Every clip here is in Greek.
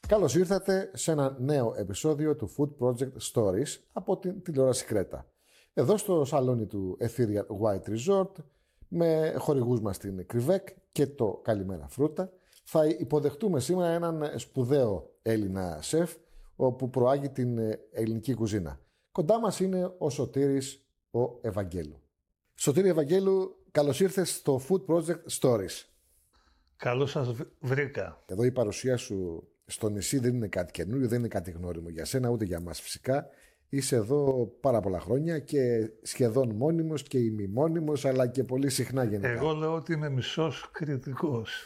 Καλώς ήρθατε σε ένα νέο επεισόδιο του Food Project Stories από την τηλεόραση Κρέτα. Εδώ στο σαλόνι του Ethereal White Resort, με χορηγούς μας την Κρυβέκ και το Καλημέρα Φρούτα, θα υποδεχτούμε σήμερα έναν σπουδαίο Έλληνα σεφ, όπου προάγει την ελληνική κουζίνα. Κοντά μας είναι ο Σωτήρης ο Ευαγγέλου. Σωτήρη Ευαγγέλου, καλώς ήρθες στο Food Project Stories. Καλώς σας βρήκα. Εδώ η παρουσία σου στο νησί δεν είναι κάτι καινούριο, δεν είναι κάτι γνώριμο για σένα, ούτε για μας φυσικά. Είσαι εδώ πάρα πολλά χρόνια και σχεδόν μόνιμος και ημιμόνιμος, αλλά και πολύ συχνά γενικά. Εγώ λέω ότι είμαι μισός κριτικός.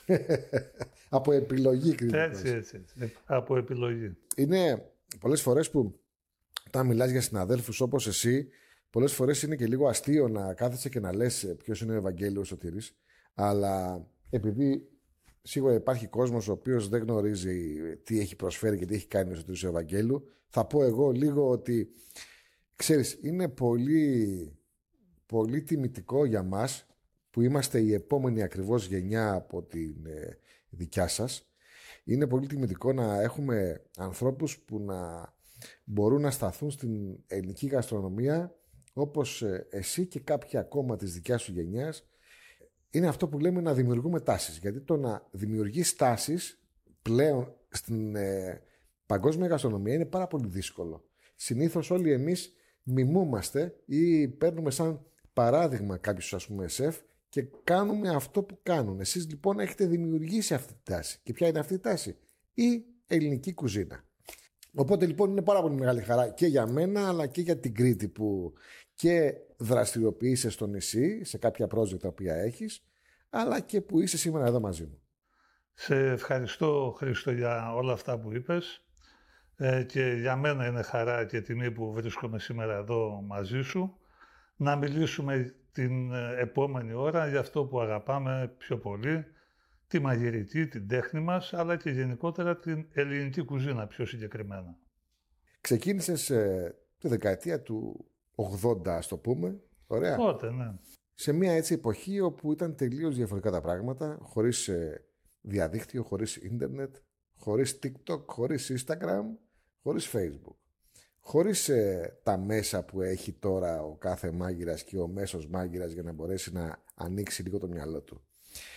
Από επιλογή κριτικός. Έτσι. Από επιλογή. Είναι πολλές φορές που όταν μιλάς για συναδέλφους όπως εσύ, πολλές φορές είναι και λίγο αστείο να κάθεσαι και να λες ποιος είναι ο Ευαγγέλιος Σωτήρης, αλλά επειδή σίγουρα υπάρχει κόσμος ο οποίος δεν γνωρίζει τι έχει προσφέρει και τι έχει κάνει ο Σωτήρης ο Ευαγγέλου, θα πω εγώ λίγο ότι, ξέρεις, είναι πολύ, πολύ τιμητικό για μας που είμαστε η επόμενη ακριβώς γενιά από την δικιά σας. Είναι πολύ τιμητικό να έχουμε ανθρώπους που να μπορούν να σταθούν στην ελληνική γαστρονομία όπως εσύ και κάποια ακόμα της δικιάς σου γενιάς. Είναι αυτό που λέμε να δημιουργούμε τάσεις. Γιατί το να δημιουργείς τάσεις πλέον στην παγκόσμια γαστρονομία είναι πάρα πολύ δύσκολο. Συνήθως όλοι εμείς μιμούμαστε ή παίρνουμε σαν παράδειγμα κάποιους, ας πούμε, σεφ και κάνουμε αυτό που κάνουν. Εσείς λοιπόν έχετε δημιουργήσει αυτή τη τάση. Και ποια είναι αυτή η τάση? Η ελληνική κουζίνα. Οπότε λοιπόν είναι πάρα πολύ μεγάλη χαρά και για μένα αλλά και για την Κρήτη που και δραστηριοποιείσαι στο νησί σε κάποια project τα οποία έχεις, αλλά και που είσαι σήμερα εδώ μαζί μου. Σε ευχαριστώ, Χρήστο, για όλα αυτά που είπες και για μένα είναι χαρά και τιμή που βρίσκομαι σήμερα εδώ μαζί σου να μιλήσουμε την επόμενη ώρα για αυτό που αγαπάμε πιο πολύ, τη μαγειρική, την τέχνη μας, αλλά και γενικότερα την ελληνική κουζίνα πιο συγκεκριμένα. Ξεκίνησες τη δεκαετία του 80, ας το πούμε. Ωραία. Τότε, ναι. Σε μια έτσι εποχή όπου ήταν τελείως διαφορετικά τα πράγματα, χωρίς διαδίκτυο, χωρίς ίντερνετ, χωρίς TikTok, χωρίς Instagram, χωρίς Facebook. Χωρίς τα μέσα που έχει τώρα ο κάθε μάγειρας και ο μέσος μάγειρας για να μπορέσει να ανοίξει λίγο το μυαλό του.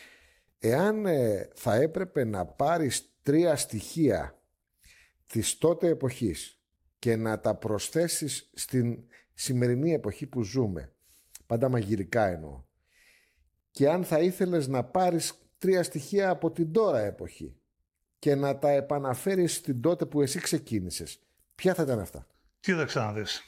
Εάν θα έπρεπε να πάρεις 3 στοιχεία της τότε εποχής και να τα προσθέσεις στην σημερινή εποχή που ζούμε, πάντα μαγειρικά εννοώ, και αν θα ήθελες να πάρεις 3 στοιχεία από την τώρα εποχή και να τα επαναφέρεις στην τότε που εσύ ξεκίνησες, ποια θα ήταν αυτά? Κοίταξε να δεις.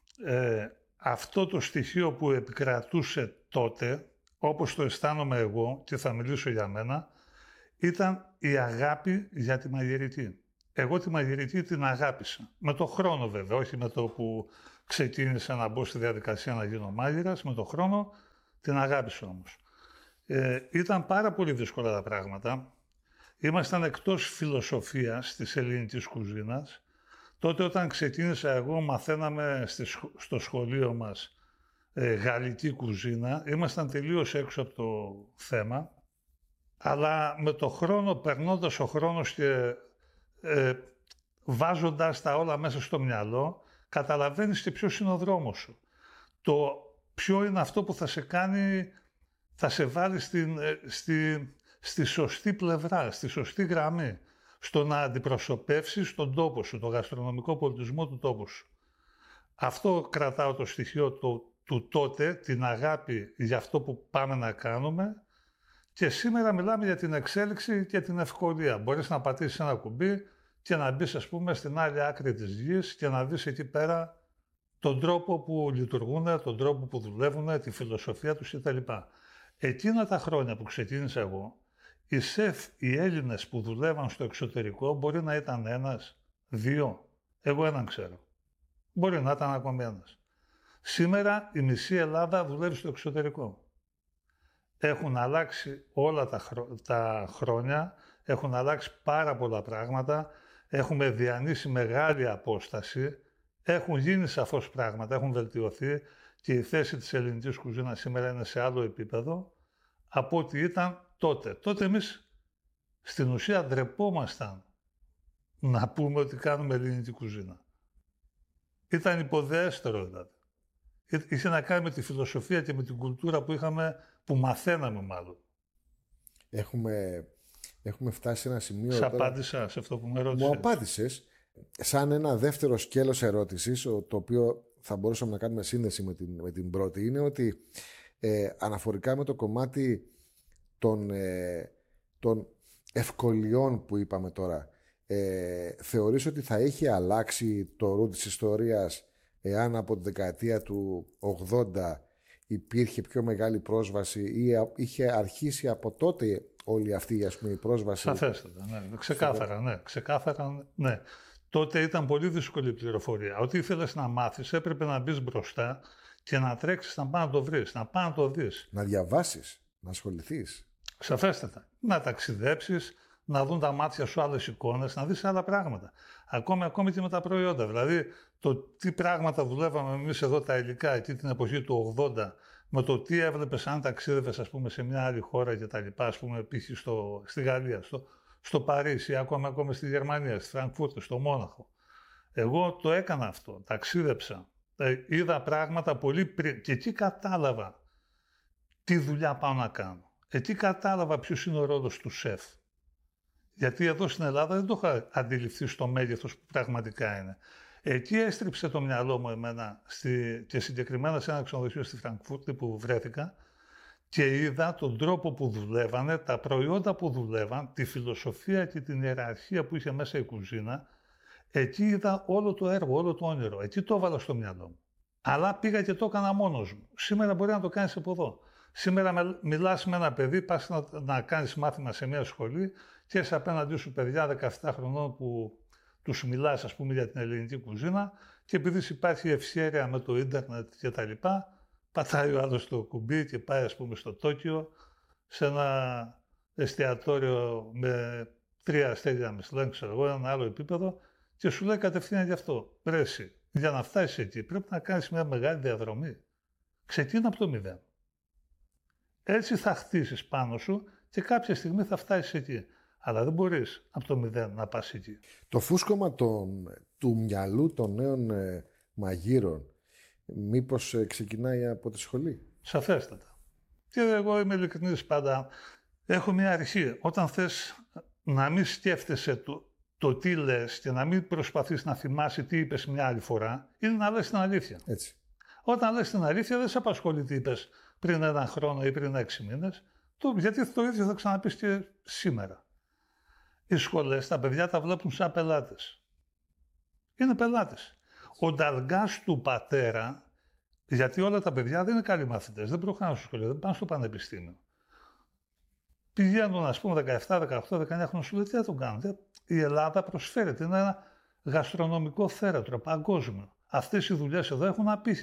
Αυτό το στοιχείο που επικρατούσε τότε, όπως το αισθάνομαι εγώ και θα μιλήσω για μένα, ήταν η αγάπη για τη μαγειρική. Εγώ τη μαγειρική την αγάπησα. Με το χρόνο βέβαια, όχι με το που ξεκίνησα να μπω στη διαδικασία να γίνω μάγειρας. Με το χρόνο την αγάπησα όμως. Ήταν πάρα πολύ δύσκολα τα πράγματα. Ήμασταν εκτός φιλοσοφίας της ελληνικής κουζίνας. Τότε όταν ξεκίνησα εγώ μαθαίναμε στο σχολείο μας γαλλική κουζίνα. Ήμασταν τελείως έξω από το θέμα. Αλλά με το χρόνο, περνώντας ο χρόνος και βάζοντας τα όλα μέσα στο μυαλό, καταλαβαίνεις και ποιος είναι ο δρόμος σου. Το ποιο είναι αυτό που θα σε κάνει, θα σε βάλει στη σωστή πλευρά, στη σωστή γραμμή, στο να αντιπροσωπεύσεις τον τόπο σου, τον γαστρονομικό πολιτισμό του τόπου σου. Αυτό κρατάω το στοιχείο του τότε, την αγάπη για αυτό που πάμε να κάνουμε, και σήμερα μιλάμε για την εξέλιξη και την ευκολία. Μπορείς να πατήσεις ένα κουμπί και να μπεις, ας πούμε, στην άλλη άκρη της γης και να δεις εκεί πέρα τον τρόπο που λειτουργούν, τον τρόπο που δουλεύουν, τη φιλοσοφία τους κτλ. Εκείνα τα χρόνια που ξεκίνησα εγώ, οι σεφ, οι Έλληνες που δουλεύαν στο εξωτερικό μπορεί να ήταν 1, 2, εγώ έναν ξέρω. Μπορεί να ήταν ακόμη 1. Σήμερα η μισή Ελλάδα δουλεύει στο εξωτερικό. Έχουν αλλάξει όλα τα χρόνια, έχουν αλλάξει πάρα πολλά πράγματα, έχουμε διανύσει μεγάλη απόσταση, έχουν γίνει σαφώς πράγματα, έχουν βελτιωθεί και η θέση της ελληνικής κουζίνας σήμερα είναι σε άλλο επίπεδο από ό,τι ήταν τότε. Τότε εμείς στην ουσία ντρεπόμασταν να πούμε ότι κάνουμε ελληνική κουζίνα. Ήταν υποδέστερο δηλαδή. Είχε να κάνει με τη φιλοσοφία και με την κουλτούρα που είχαμε, που μαθαίναμε μάλλον. Έχουμε φτάσει σε ένα σημείο... Σε απάντησα σε αυτό που με ρώτησες. Μου απάντησες σαν ένα δεύτερο σκέλος ερώτησης, το οποίο θα μπορούσαμε να κάνουμε σύνδεση με την πρώτη, είναι ότι αναφορικά με το κομμάτι των ευκολιών που είπαμε τώρα, θεωρείς ότι θα είχε αλλάξει το ρου της ιστορίας εάν από τη δεκαετία του 80 υπήρχε πιο μεγάλη πρόσβαση ή είχε αρχίσει από τότε όλη αυτή, ας πούμε, η πρόσβαση? Σαφέστατα, ναι. Ξεκάθαρα, ναι. Τότε ήταν πολύ δύσκολη η πληροφορία. Ό,τι ήθελες να μάθεις έπρεπε να μπεις μπροστά και να τρέξεις να πάει να το βρεις, να πάει να το δεις. Να διαβάσεις, να ασχοληθείς. Σαφέστατα. Να ταξιδέψεις, να δουν τα μάτια σου άλλες εικόνες, να δεις άλλα πράγματα. Ακόμη και με τα προϊόντα. Δηλαδή, το τι πράγματα δουλεύαμε εμείς εδώ τα υλικά εκεί την εποχή του 80, με το τι έβλεπες αν ταξίδευες, ας πούμε, σε μια άλλη χώρα και τα λοιπά, ας πούμε, π.χ. στη Γαλλία, στο Παρίσι, ακόμη στη Γερμανία, στη Φραγκφούρτη, στο Μόναχο. Εγώ το έκανα αυτό, ταξίδεψα. Είδα πράγματα πολύ πριν και εκεί κατάλαβα τι δουλειά πάω να κάνω. Εκεί κατάλαβα ποιος είναι ο ρόλος του σεφ. Γιατί εδώ στην Ελλάδα δεν το είχα αντιληφθεί στο μέγεθος που πραγματικά είναι. Εκεί έστριψε το μυαλό μου εμένα και συγκεκριμένα σε ένα ξενοδοχείο στη Φραγκφούρτη που βρέθηκα και είδα τον τρόπο που δουλεύανε, τα προϊόντα που δουλεύαν, τη φιλοσοφία και την ιεραρχία που είχε μέσα η κουζίνα. Εκεί είδα όλο το έργο, όλο το όνειρο. Εκεί το έβαλα στο μυαλό μου. Αλλά πήγα και το έκανα μόνος μου. Σήμερα μπορεί να το κάνεις από εδώ. Σήμερα μιλάς με ένα παιδί, πας να κάνεις μάθημα σε μια σχολή και είσαι απέναντί σου παιδιά 17 χρονών που τους μιλάς, ας πούμε, για την ελληνική κουζίνα και επειδή υπάρχει ευσέρεια με το ίντερνετ και τα λοιπά, πατάει ο άλλος το κουμπί και πάει, ας πούμε, στο Τόκιο σε ένα εστιατόριο με 3 αστέρια Μισλέν, ξέρω εγώ, ένα άλλο επίπεδο και σου λέει κατευθείαν γι' αυτό. Πρέσι, για να φτάσεις εκεί πρέπει να κάνεις μια μεγάλη διαδρομή. Ξεκίνα από το μηδέν. Έτσι θα χτίσεις πάνω σου και κάποια στιγμή θα φτάσεις εκεί. Αλλά δεν μπορείς από το μηδέν να πας εκεί. Το φούσκωμα του μυαλού των νέων μαγείρων μήπως ξεκινάει από τη σχολή? Σαφέστατα. Και εγώ είμαι ειλικρινής πάντα. Έχω μια αρχή. Όταν θες να μην σκέφτεσαι το τι λες και να μην προσπαθείς να θυμάσαι τι είπες μια άλλη φορά, είναι να λες την αλήθεια. Έτσι. Όταν λες την αλήθεια δεν σε απασχολεί τι είπες πριν 1 χρόνο ή πριν 6 μήνες, γιατί το ίδιο θα ξαναπείς και σήμερα. Οι σχολές, τα παιδιά τα βλέπουν σαν πελάτες. Είναι πελάτες. Ο νταλγκάς του πατέρα, γιατί όλα τα παιδιά δεν είναι καλοί μαθητές, δεν προχωράνε στο σχολείο, δεν πάνε στο πανεπιστήμιο. Πηγαίνουν, ας πούμε, 17, 18, 19 χρόνια, σου λέει τι θα τον κάνουν. Η Ελλάδα προσφέρεται, είναι ένα γαστρονομικό θέατρο παγκόσμιο. Αυτές οι δουλειές εδώ έχουν απήχηση.